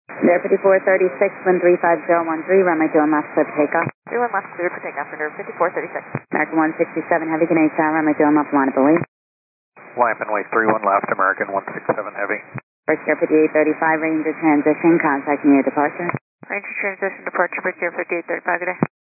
There 5436, wind 35013, runway 21 left, clear for takeoff. 31 left, clear for takeoff, for 5436. American 167, heavy Canadian Tower, runway 21 left, line of buoy. Line runway 31 left, American 167 heavy. First air 5835, Ranger transition, contacting your departure. Ranger transition departure, Bridge Air 5835, good day.